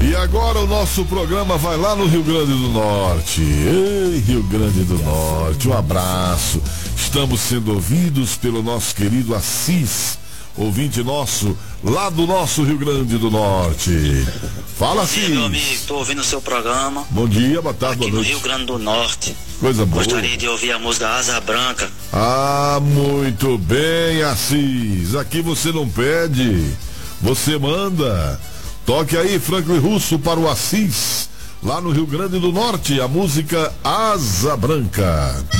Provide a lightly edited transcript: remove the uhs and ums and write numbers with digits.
E agora o nosso programa vai lá no Rio Grande do Norte. Ei, Rio Grande do Norte, um abraço. Estamos sendo ouvidos pelo nosso querido Assis, ouvinte nosso, lá do nosso Rio Grande do Norte. Fala, Assis. Meu amigo, estou ouvindo o seu programa. Bom dia, boa tarde, aqui boa noite. no Rio Grande do Norte. Coisa boa. Gostaria de ouvir a música Asa Branca. Ah, muito bem, Assis. Aqui você não pede, você manda. Toque aí, Franklin Russo, para o Assis, lá no Rio Grande do Norte, a música Asa Branca.